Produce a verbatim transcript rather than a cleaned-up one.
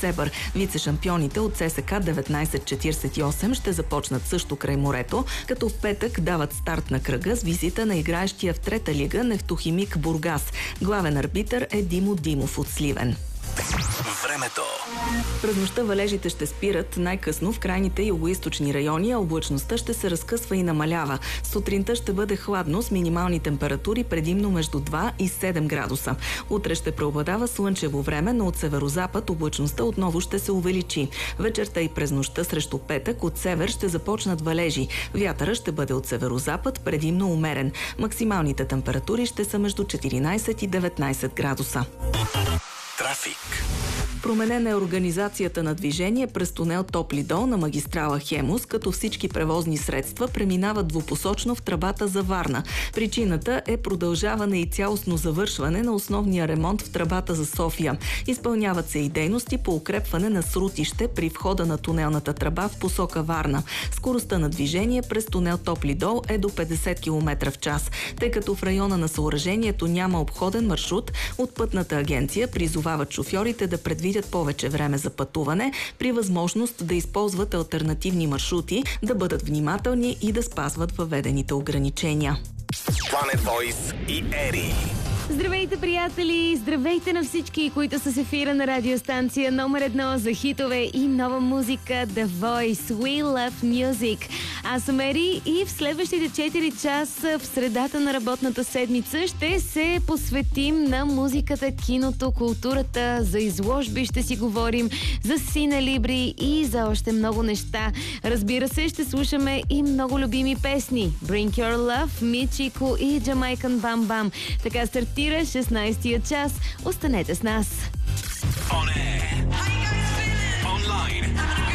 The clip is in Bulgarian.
Несебър. Вице-шампионите от ЦСКА деветнайсет четирийсет и осем ще започнат също край морето, като в петък дават старт на кръга с визита на играещия в трета лига Нефтохимик Бургас. Главен арбитър е Димо Димов от Сливен. Времето. През нощта валежите ще спират най-късно в крайните югоизточни райони, а облачността ще се разкъсва и намалява. Сутринта ще бъде хладно с минимални температури предимно между два и седем градуса. Утре ще преобладава слънчево време, но от северозапад облачността отново ще се увеличи. Вечерта и през нощта срещу петък от север ще започнат валежи. Вятъра ще бъде от северозапад, предимно умерен. Максималните температури ще са между четиринайсет и деветнайсет градуса. Трафик. Променена е организацията на движение през тунел Топли дол на магистрала Хемус, като всички превозни средства преминават двупосочно в тръбата за Варна. Причината е продължаване и цялостно завършване на основния ремонт в тръбата за София. Изпълняват се и дейности по укрепване на срутище при входа на тунелната тръба в посока Варна. Скоростта на движение през тунел Топли дол е до петдесет километра в час. Тъй като в района на съоръжението няма обходен маршрут, от Пътната агенция призовават шофьорите да предвидят повече време за пътуване, при възможност да използват алтернативни маршрути, да бъдат внимателни и да спазват въведените ограничения. Planet Voice и Ери. Здравейте, приятели! Здравейте на всички, които са с ефира на радиостанция номер едно за хитове и нова музика The Voice. We love music. Аз съм Ери и в следващите четири часа в средата на работната седмица ще се посветим на музиката, киното, културата, за изложби ще си говорим, за синелибри и за още много неща. Разбира се, ще слушаме и много любими песни. Bring Your Love, Мичико и Jamaican Bam Bam. Така стартира шестнайсетия час. Останете с нас! On air. Online.